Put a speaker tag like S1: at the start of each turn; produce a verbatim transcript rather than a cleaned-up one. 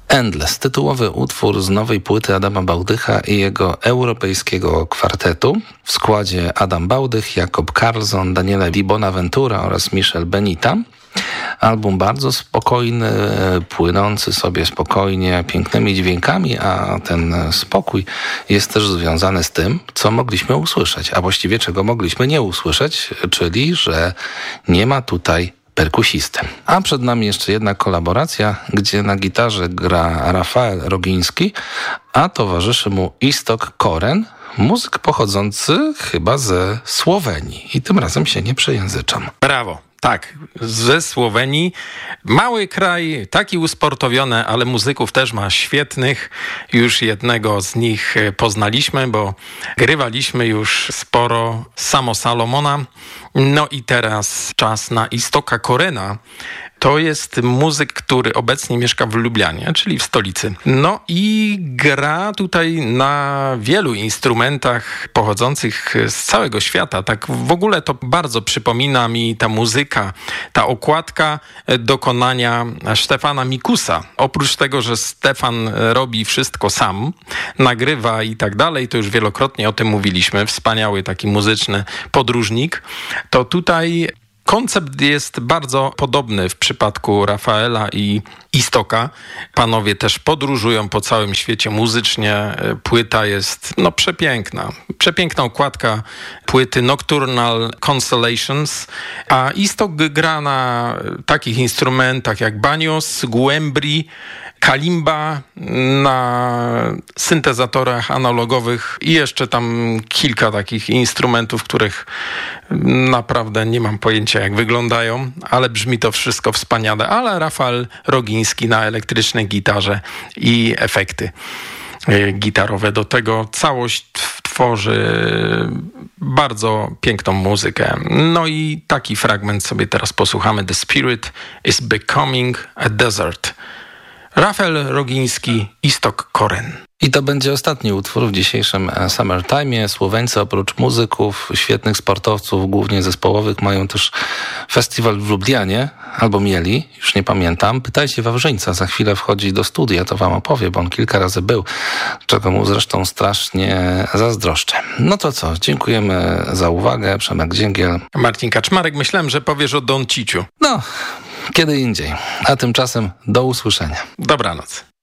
S1: Endless, tytułowy utwór z nowej płyty Adama Bałdycha i jego europejskiego kwartetu. W składzie Adam Bałdych, Jakob Karlsson, Daniele Di Bonaventura oraz Michel Benita. Album bardzo spokojny, płynący sobie spokojnie pięknymi dźwiękami, a ten spokój jest też związany z tym, co mogliśmy usłyszeć, a właściwie czego mogliśmy nie usłyszeć, czyli że nie ma tutaj perkusisty. A przed nami jeszcze jedna kolaboracja, gdzie na gitarze gra Rafael Rogiński, a towarzyszy mu Istok Koren, muzyk pochodzący chyba ze Słowenii. I tym razem się nie przejęzyczam.
S2: Brawo. Tak, ze Słowenii. Mały kraj, taki usportowiony, ale muzyków też ma świetnych. Już jednego z nich poznaliśmy, bo grywaliśmy już sporo Samo Salomona. No i teraz czas na Istoka Korena. To jest muzyk, który obecnie mieszka w Lublianie, czyli w stolicy. No i gra tutaj na wielu instrumentach pochodzących z całego świata. Tak w ogóle to bardzo przypomina mi ta muzyka, ta okładka dokonania Stefana Mikusa. Oprócz tego, że Stefan robi wszystko sam, nagrywa i tak dalej, to już wielokrotnie o tym mówiliśmy, wspaniały taki muzyczny podróżnik, to tutaj koncept jest bardzo podobny w przypadku Rafaela i Istoka. Panowie też podróżują po całym świecie muzycznie. Płyta jest no przepiękna. Przepiękna okładka płyty Nocturnal Constellations. A Istok gra na takich instrumentach jak banios, głębri, kalimba, na syntezatorach analogowych i jeszcze tam kilka takich instrumentów, których naprawdę nie mam pojęcia jak wyglądają, ale brzmi to wszystko wspaniale. Ale Rafael Rogiński na elektrycznej gitarze i efekty gitarowe. Do tego całość tworzy bardzo piękną muzykę. No i taki fragment sobie teraz posłuchamy. The Spirit is Becoming a Desert. Rafael Rogiński, Istok Koren.
S1: I to będzie ostatni utwór w dzisiejszym Summertime'ie. Słoweńcy oprócz muzyków, świetnych sportowców, głównie zespołowych, mają też festiwal w Lublianie, albo mieli, już nie pamiętam. Pytajcie Wawrzyńca, za chwilę wchodzi do studia, to wam opowie, bo on kilka razy był, czego mu zresztą strasznie zazdroszczę. No to co, dziękujemy za uwagę. Przemek Dzięgiel.
S2: Marcin Kaczmarek, myślałem, że powiesz o Don Ciciu.
S1: No, kiedy indziej. A tymczasem do usłyszenia.
S2: Dobranoc.